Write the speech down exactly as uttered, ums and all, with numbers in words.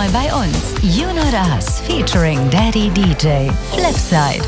neu bei uns. You Not Us featuring Daddy D J. Flipside.